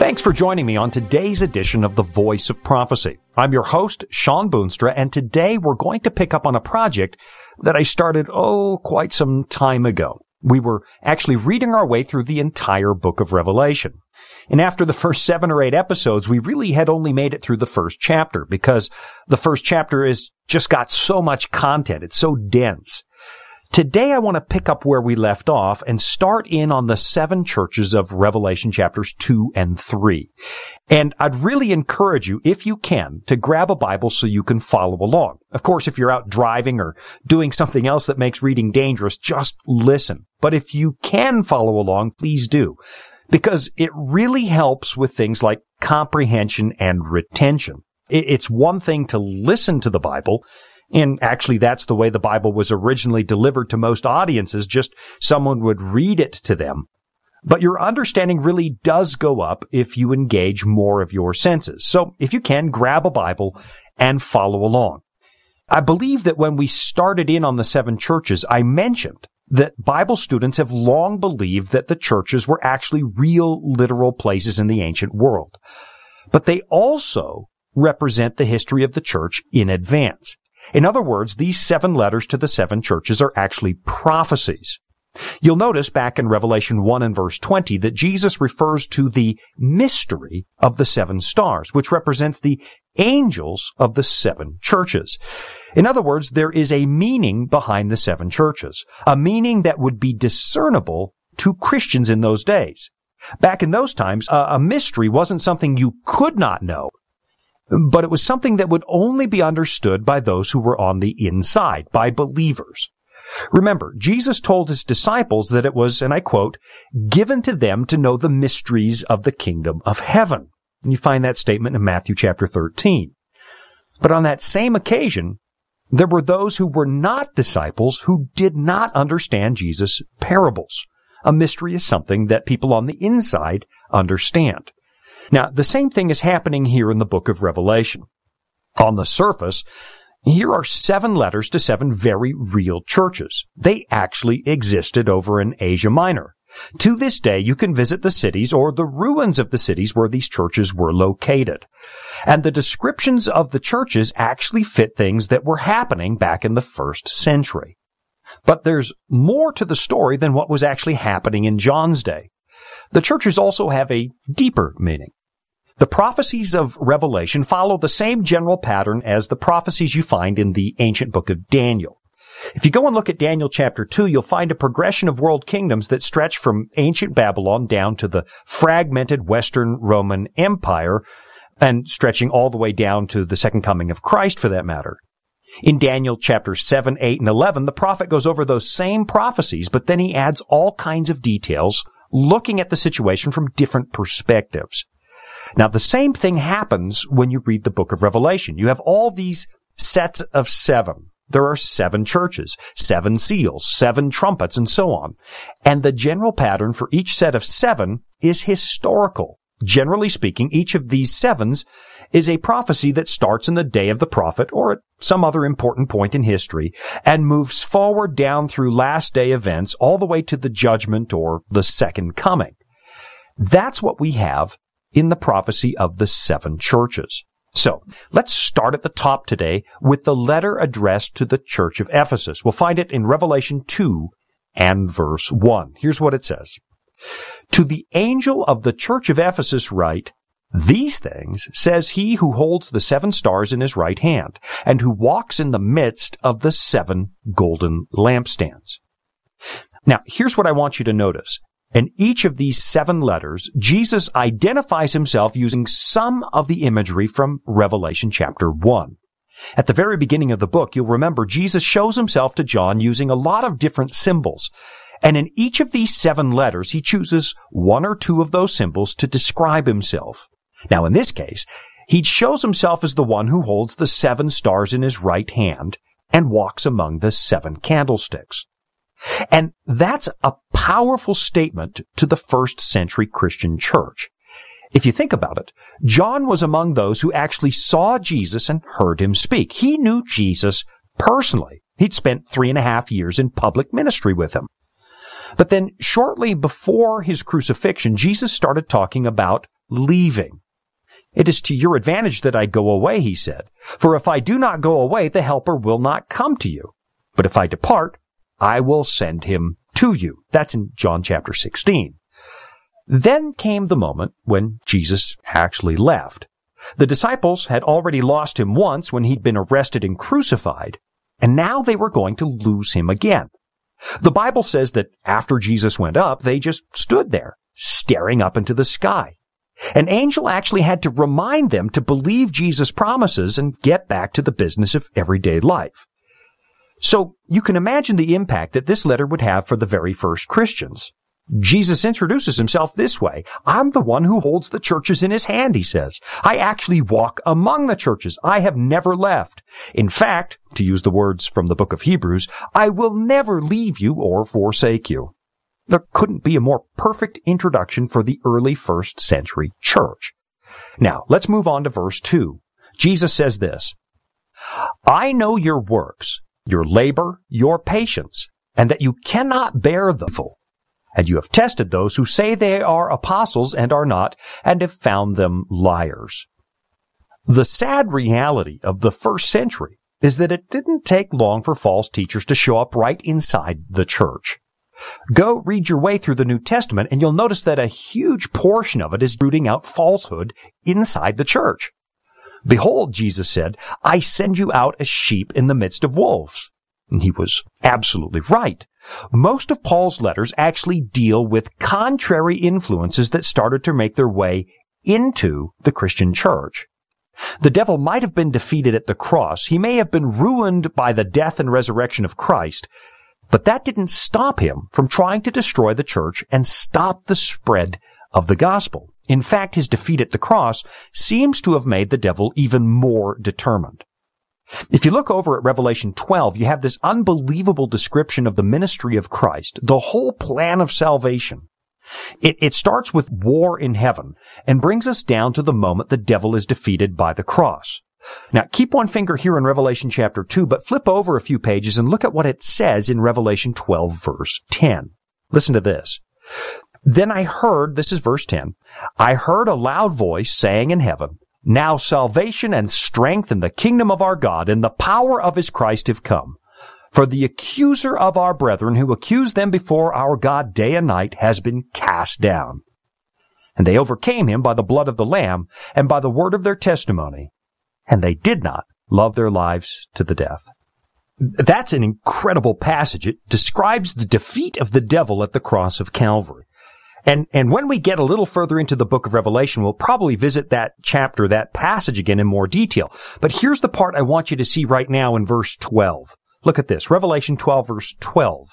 Thanks for joining me on today's edition of The Voice of Prophecy. I'm your host, Sean Boonstra, and today we're going to pick up on a project that I started, quite some time ago. We were actually reading our way through the entire book of Revelation. And after the first 7 or 8 episodes, we really had only made it through the first chapter because the first chapter is just got so much content. It's so dense. Today, I want to pick up where we left off and start in on the 7 churches of Revelation chapters 2 and 3. And I'd really encourage you, if you can, to grab a Bible so you can follow along. Of course, if you're out driving or doing something else that makes reading dangerous, just listen. But if you can follow along, please do, because it really helps with things like comprehension and retention. It's one thing to listen to the Bible, and actually, that's the way the Bible was originally delivered to most audiences, just someone would read it to them. But your understanding really does go up if you engage more of your senses. So if you can, grab a Bible and follow along. I believe that when we started in on the 7 churches, I mentioned that Bible students have long believed that the churches were actually real, literal places in the ancient world. But they also represent the history of the church in advance. In other words, these 7 letters to the 7 churches are actually prophecies. You'll notice back in Revelation 1 and verse 20 that Jesus refers to the mystery of the 7 stars, which represents the angels of the 7 churches. In other words, there is a meaning behind the 7 churches, a meaning that would be discernible to Christians in those days. Back in those times, a mystery wasn't something you could not know, but it was something that would only be understood by those who were on the inside, by believers. Remember, Jesus told his disciples that it was, and I quote, given to them to know the mysteries of the kingdom of heaven. And you find that statement in Matthew chapter 13. But on that same occasion, there were those who were not disciples who did not understand Jesus' parables. A mystery is something that people on the inside understand. Now, the same thing is happening here in the book of Revelation. On the surface, here are 7 letters to 7 very real churches. They actually existed over in Asia Minor. To this day, you can visit the cities or the ruins of the cities where these churches were located. And the descriptions of the churches actually fit things that were happening back in the 1st century. But there's more to the story than what was actually happening in John's day. The churches also have a deeper meaning. The prophecies of Revelation follow the same general pattern as the prophecies you find in the ancient book of Daniel. If you go and look at Daniel chapter 2, you'll find a progression of world kingdoms that stretch from ancient Babylon down to the fragmented Western Roman Empire, and stretching all the way down to the second coming of Christ for that matter. In Daniel chapters 7, 8, and 11, the prophet goes over those same prophecies, but then he adds all kinds of details, looking at the situation from different perspectives. Now, the same thing happens when you read the book of Revelation. You have all these sets of 7. There are 7 churches, 7 seals, 7 trumpets, and so on. And the general pattern for each set of 7 is historical. Generally speaking, each of these 7s is a prophecy that starts in the day of the prophet or at some other important point in history and moves forward down through last day events all the way to the judgment or the second coming. That's what we have in the prophecy of the 7 churches. So, let's start at the top today with the letter addressed to the church of Ephesus. We'll find it in Revelation 2 and verse 1. Here's what it says. To the angel of the church of Ephesus write, these things says he who holds the 7 stars in his right hand, and who walks in the midst of the 7 golden lampstands. Now, here's what I want you to notice. In each of these 7 letters, Jesus identifies himself using some of the imagery from Revelation chapter 1. At the very beginning of the book, you'll remember Jesus shows himself to John using a lot of different symbols. And in each of these 7 letters, he chooses 1 or 2 of those symbols to describe himself. Now, in this case, he shows himself as the one who holds the 7 stars in his right hand and walks among the 7 candlesticks. And that's a powerful statement to the 1st century Christian church. If you think about it, John was among those who actually saw Jesus and heard him speak. He knew Jesus personally. He'd spent 3.5 years in public ministry with him. But then shortly before his crucifixion, Jesus started talking about leaving. It is to your advantage that I go away, he said. For if I do not go away, the Helper will not come to you. But if I depart, I will send him to you. That's in John chapter 16. Then came the moment when Jesus actually left. The disciples had already lost him once when he'd been arrested and crucified, and now they were going to lose him again. The Bible says that after Jesus went up, they just stood there, staring up into the sky. An angel actually had to remind them to believe Jesus' promises and get back to the business of everyday life. So you can imagine the impact that this letter would have for the very first Christians. Jesus introduces himself this way. I'm the one who holds the churches in his hand, he says. I actually walk among the churches. I have never left. In fact, to use the words from the book of Hebrews, I will never leave you or forsake you. There couldn't be a more perfect introduction for the early first century church. Now, let's move on to verse 2. Jesus says this, I know your works, your labor, your patience, and that you cannot bear the evil. And you have tested those who say they are apostles and are not, and have found them liars. The sad reality of the first century is that it didn't take long for false teachers to show up right inside the church. Go read your way through the New Testament, and you'll notice that a huge portion of it is rooting out falsehood inside the church. Behold, Jesus said, I send you out as sheep in the midst of wolves. And he was absolutely right. Most of Paul's letters actually deal with contrary influences that started to make their way into the Christian church. The devil might have been defeated at the cross. He may have been ruined by the death and resurrection of Christ. But that didn't stop him from trying to destroy the church and stop the spread of the gospel. In fact, his defeat at the cross seems to have made the devil even more determined. If you look over at Revelation 12, you have this unbelievable description of the ministry of Christ, the whole plan of salvation. It starts with war in heaven and brings us down to the moment the devil is defeated by the cross. Now, keep one finger here in Revelation chapter 2, but flip over a few pages and look at what it says in Revelation 12, verse 10. Listen to this. Then I heard, this is verse 10, I heard a loud voice saying in heaven, Now salvation and strength and the kingdom of our God and the power of his Christ have come. For the accuser of our brethren who accused them before our God day and night has been cast down. And they overcame him by the blood of the Lamb and by the word of their testimony. And they did not love their lives to the death. That's an incredible passage. It describes the defeat of the devil at the cross of Calvary. And when we get a little further into the book of Revelation, we'll probably visit that chapter, that passage again in more detail. But here's the part I want you to see right now in verse 12. Look at this, Revelation 12, verse 12.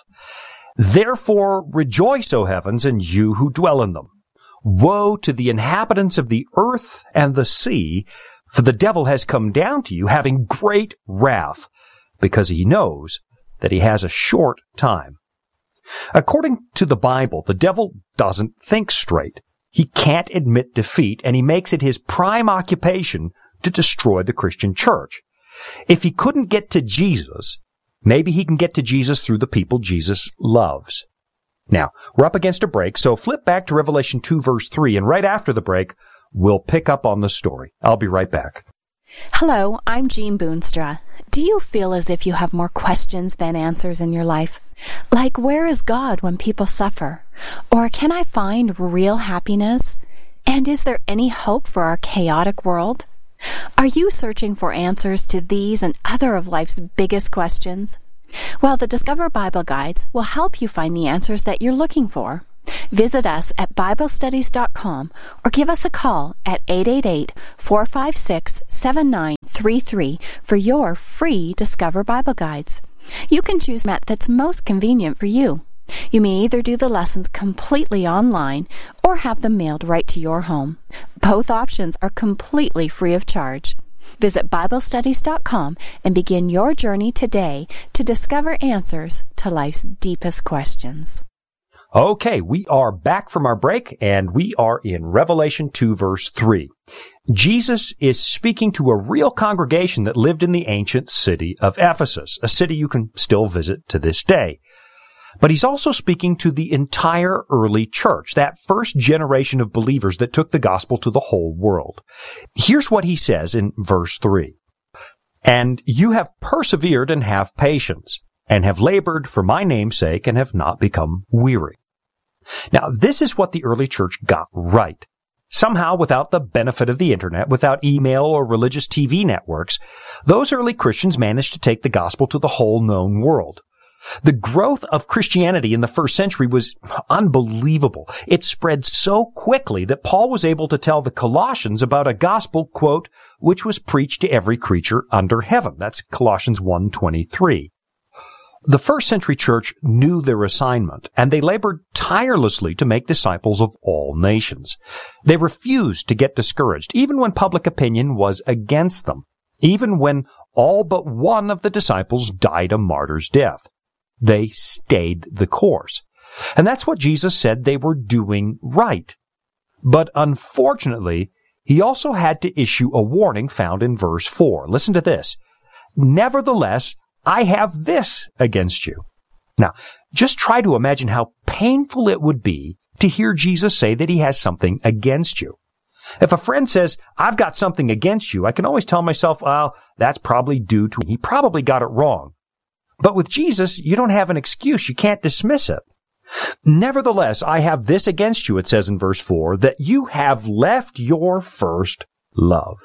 Therefore rejoice, O heavens, and you who dwell in them. Woe to the inhabitants of the earth and the sea, for the devil has come down to you, having great wrath, because he knows that he has a short time. According to the Bible, the devil doesn't think straight. He can't admit defeat, and he makes it his prime occupation to destroy the Christian church. If he couldn't get to Jesus, maybe he can get to Jesus through the people Jesus loves. Now, we're up against a break, so flip back to Revelation 2, verse 3, and right after the break, we'll pick up on the story. I'll be right back. Hello, I'm Jean Boonstra. Do you feel as if you have more questions than answers in your life? Like, where is God when people suffer? Or can I find real happiness? And is there any hope for our chaotic world? Are you searching for answers to these and other of life's biggest questions? Well, the Discover Bible Guides will help you find the answers that you're looking for. Visit us at BibleStudies.com or give us a call at 888-456-7933 for your free Discover Bible Guides. You can choose the method that's most convenient for you. You may either do the lessons completely online or have them mailed right to your home. Both options are completely free of charge. Visit BibleStudies.com and begin your journey today to discover answers to life's deepest questions. Okay, we are back from our break, and we are in Revelation 2, verse 3. Jesus is speaking to a real congregation that lived in the ancient city of Ephesus, a city you can still visit to this day. But he's also speaking to the entire early church, that first generation of believers that took the gospel to the whole world. Here's what he says in verse 3. And you have persevered and have patience, and have labored for my name's sake and have not become weary. Now, this is what the early church got right. Somehow, without the benefit of the internet, without email or religious TV networks, those early Christians managed to take the gospel to the whole known world. The growth of Christianity in the first century was unbelievable. It spread so quickly that Paul was able to tell the Colossians about a gospel, quote, which was preached to every creature under heaven. That's Colossians 1:23. The first century church knew their assignment, and they labored tirelessly to make disciples of all nations. They refused to get discouraged, even when public opinion was against them, even when all but one of the disciples died a martyr's death. They stayed the course. And that's what Jesus said they were doing right. But unfortunately, he also had to issue a warning found in verse 4. Listen to this. Nevertheless, I have this against you. Now, just try to imagine how painful it would be to hear Jesus say that he has something against you. If a friend says, I've got something against you, I can always tell myself, well, that's probably due to he probably got it wrong. But with Jesus, you don't have an excuse. You can't dismiss it. Nevertheless, I have this against you, it says in verse 4, that you have left your first love.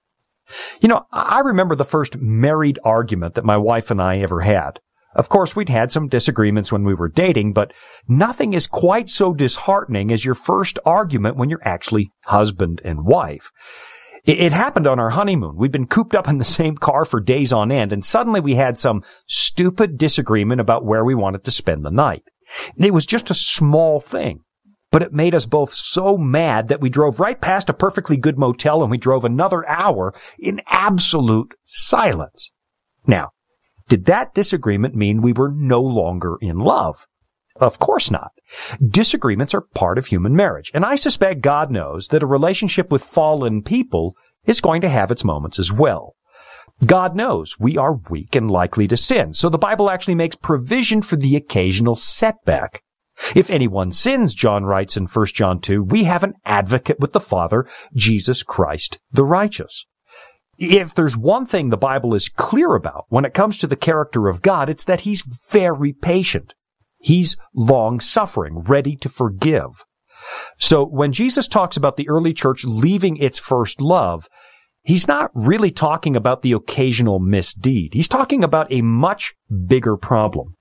You know, I remember the first married argument that my wife and I ever had. Of course, we'd had some disagreements when we were dating, but nothing is quite so disheartening as your first argument when you're actually husband and wife. It happened on our honeymoon. We'd been cooped up in the same car for days on end, and suddenly we had some stupid disagreement about where we wanted to spend the night. It was just a small thing, but it made us both so mad that we drove right past a perfectly good motel and we drove another hour in absolute silence. Now, did that disagreement mean we were no longer in love? Of course not. Disagreements are part of human marriage, and I suspect God knows that a relationship with fallen people is going to have its moments as well. God knows we are weak and likely to sin, so the Bible actually makes provision for the occasional setback. If anyone sins, John writes in 1 John 2, we have an advocate with the Father, Jesus Christ the righteous. If there's one thing the Bible is clear about when it comes to the character of God, it's that he's very patient. He's long-suffering, ready to forgive. So when Jesus talks about the early church leaving its first love, he's not really talking about the occasional misdeed. He's talking about a much bigger problem.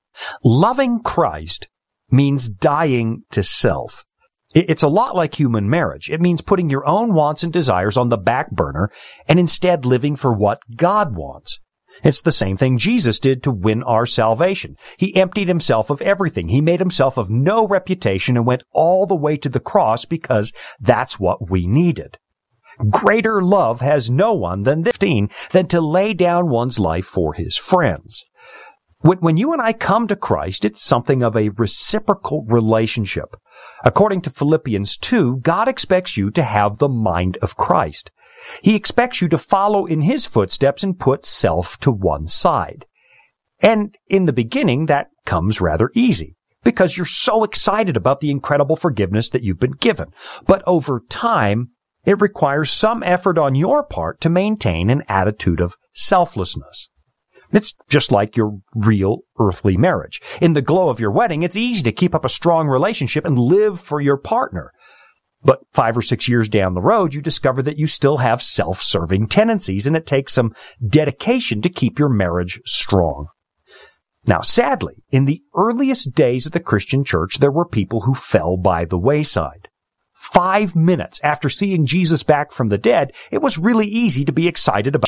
Loving Christ means dying to self. It's a lot like human marriage. It means putting your own wants and desires on the back burner and instead living for what God wants. It's the same thing Jesus did to win our salvation. He emptied himself of everything. He made himself of no reputation and went all the way to the cross because that's what we needed. Greater love has no one than to lay down one's life for his friends. When you and I come to Christ, it's something of a reciprocal relationship. According to Philippians 2, God expects you to have the mind of Christ. He expects you to follow in his footsteps and put self to one side. And in the beginning, that comes rather easy because you're so excited about the incredible forgiveness that you've been given. But over time, it requires some effort on your part to maintain an attitude of selflessness. It's just like your real earthly marriage. In the glow of your wedding, it's easy to keep up a strong relationship and live for your partner. But 5 or 6 years down the road, you discover that you still have self-serving tendencies, and it takes some dedication to keep your marriage strong. Now, sadly, in the earliest days of the Christian church, there were people who fell by the wayside. 5 minutes after seeing Jesus back from the dead, it was really easy to be excited about